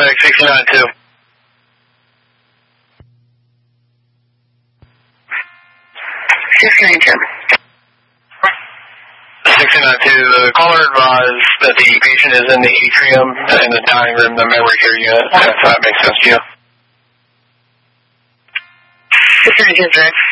Quebec 69-2. 69-2. 69-2, the caller advised that the patient is in the atrium in the dining room, the memory care unit, if that makes sense to you. 69-2,